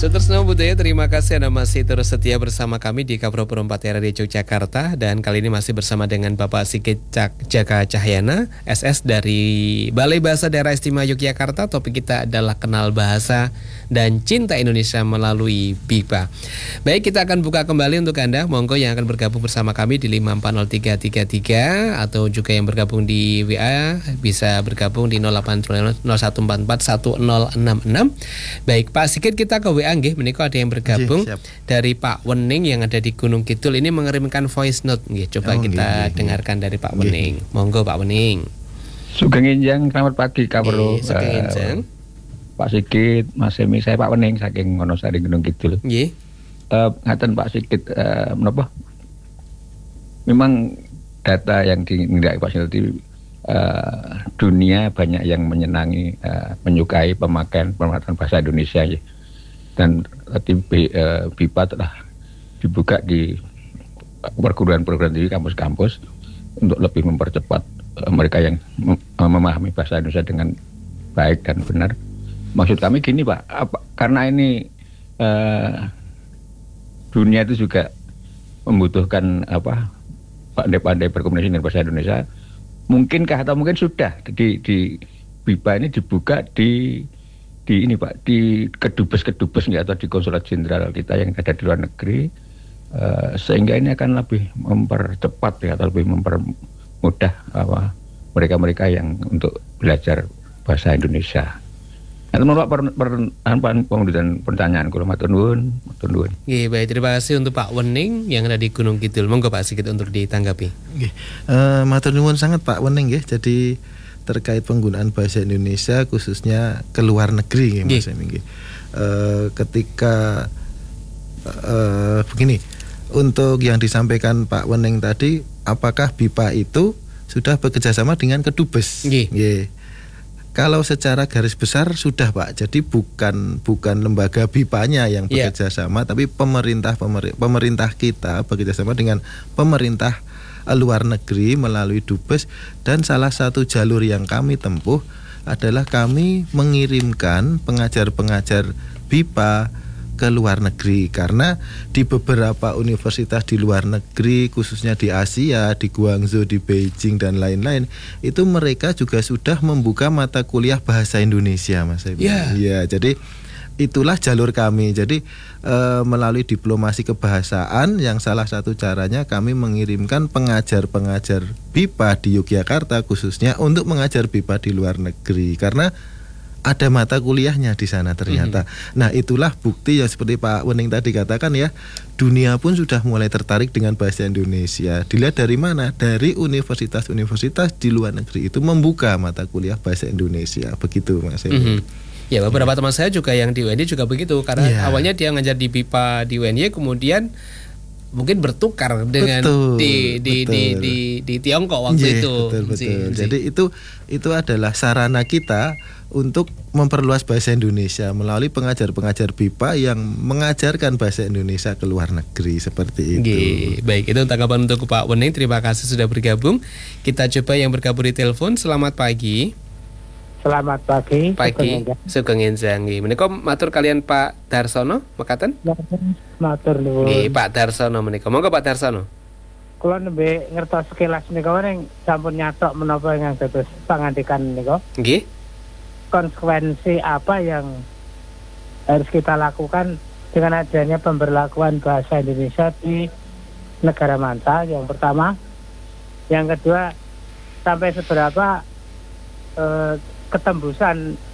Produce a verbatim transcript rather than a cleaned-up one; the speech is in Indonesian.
Sutresno Budaya, terima kasih Anda masih terus setia bersama kami di Kapro Perempat R D Yogyakarta. Dan kali ini masih bersama dengan Bapak Sigit Cak Jaka Cahyana, S S dari Balai Bahasa Daerah Istimewa Yogyakarta. Topik kita adalah kenal bahasa dan cinta Indonesia melalui B I P A. Baik, kita akan buka kembali untuk Anda, monggo yang akan bergabung bersama kami di lima empat nol tiga tiga tiga, atau juga yang bergabung di W A bisa bergabung di nol delapan nol satu empat empat satu nol enam enam. Baik, Pak Sigit, kita ke W A nggih, menika ada yang bergabung Jee, dari Pak Wening yang ada di Gunung Kidul ini mengirimkan voice note nggih. Coba oh, kita nggih, dengarkan nggih. Dari Pak Wening. Nggih. Monggo Pak Wening. Sugeng Enjang, selamat pagi Kapro. Nggih, Sugeng Enjang. Uh, Pak Sigit, Mas Emi, saya Pak Wening saking Wonosari Gunung Kidul. Nggih. Uh, ngaten Pak Sigit, uh, menapa? Memang data yang dinilai Pak Sigit, uh, dunia banyak yang menyenangi, uh, menyukai pemakaian pemakaian bahasa Indonesia ya. Dan tadi B, uh, B I P A telah dibuka di perguruan-perguruan tinggi, kampus-kampus untuk lebih mempercepat uh, mereka yang mem- memahami bahasa Indonesia dengan baik dan benar. Maksud kami gini Pak, apa, karena ini uh, dunia itu juga membutuhkan apa pandai-pandai berkomunikasi dengan bahasa Indonesia. Mungkinkah atau mungkin sudah di, di B I P A ini dibuka di di ini Pak, di kedubes-kedubes ya, atau di konsulat jenderal kita yang ada di luar negeri, uh, sehingga ini akan lebih mempercepat ya, atau lebih mempermudah apa mereka-mereka yang untuk belajar bahasa Indonesia. Nah, teman Pak, pengunduran pertanyaan kalau matur nuwun, matur nuwun. Nggih, baik, terima kasih untuk Pak Wening yang ada di Gunung Kidul. Monggo Pak Sigit untuk ditanggapi. Nggih. Uh, matur nuwun sangat Pak Wening nggih. Jadi terkait penggunaan bahasa Indonesia khususnya ke luar negeri nggih Mas Emi nggih. Uh, ketika uh, begini, untuk yang disampaikan Pak Wening tadi, apakah B I P A itu sudah bekerjasama dengan kedubes? Nggih. Nggih. Kalau secara garis besar sudah Pak, jadi bukan bukan lembaga B I P A-nya yang bekerja sama, yeah. tapi pemerintah pemer, pemerintah kita bekerja sama dengan pemerintah luar negeri melalui dubes. Dan salah satu jalur yang kami tempuh adalah kami mengirimkan pengajar-pengajar B I P A ke luar negeri, karena di beberapa universitas di luar negeri, khususnya di Asia, di Guangzhou, di Beijing dan lain-lain, itu mereka juga sudah membuka mata kuliah bahasa Indonesia, Mas. Iya. Ya, jadi itulah jalur kami. Jadi e, melalui diplomasi kebahasaan yang salah satu caranya kami mengirimkan pengajar-pengajar B I P A di Yogyakarta khususnya untuk mengajar B I P A di luar negeri, karena ada mata kuliahnya di sana ternyata. Mm-hmm. Nah, itulah bukti yang seperti Pak Wening tadi katakan ya, dunia pun sudah mulai tertarik dengan bahasa Indonesia. Dilihat dari mana? Dari universitas-universitas di luar negeri itu membuka mata kuliah bahasa Indonesia. Begitu Mas. Mm-hmm. Ya, beberapa teman saya juga yang di U N Y juga begitu, karena yeah. awalnya dia ngajar di B I P A di U N Y, kemudian mungkin bertukar dengan betul, di, di, betul. di di di Tiongkok waktu yeah, itu. Betul, betul. Si, Jadi si. itu itu adalah sarana kita untuk memperluas bahasa Indonesia melalui pengajar-pengajar B I P A yang mengajarkan bahasa Indonesia ke luar negeri seperti itu. Gih, baik, itu tanggapan untuk Pak Wening. Terima kasih sudah bergabung. Kita coba yang bergabung di telepon. Selamat pagi. Selamat pagi. Pagi. Sugeng Enjang. Menika matur kalian Pak Darsono, mekaten? Matur nuwun. Nggih, Pak Darsono menika. Monggo Pak Darsono. Kula nembe ngertos sekilas menika ning sampun nyatok menapa ingkang dados pangandikan menika. Nggih. Konsekuensi apa yang harus kita lakukan dengan adanya pemberlakuan bahasa Indonesia di negara manta, yang pertama. Yang kedua, sampai seberapa eh, ketembusan